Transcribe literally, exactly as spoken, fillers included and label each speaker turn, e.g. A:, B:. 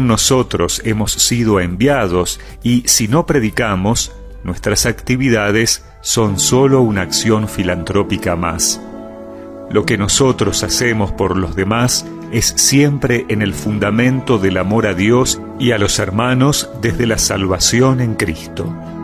A: también nosotros hemos sido enviados y si no predicamos, nuestras actividades son solo una acción filantrópica más. Lo que nosotros hacemos por los demás es siempre en el fundamento del amor a Dios y a los hermanos desde la salvación en Cristo.